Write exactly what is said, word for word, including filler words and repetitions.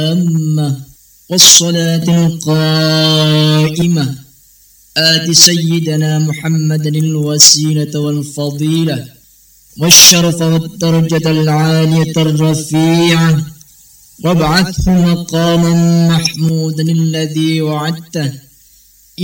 التامة والصلاة القائمة آت سيدنا محمد الوسيلة والفضيلة والشرف والدرجة العالية الرفيعة وابعثه مقاما محمودا الذي وعدته